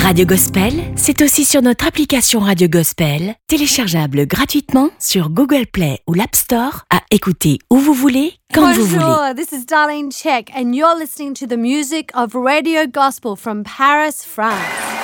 Radio Gospel, c'est aussi sur notre application Radio Gospel, téléchargeable gratuitement sur Google Play ou l'App Store, à écouter où vous voulez, quand vous voulez. Bonjour, this is Darlene Check and you're listening to the music of Radio Gospel from Paris, France.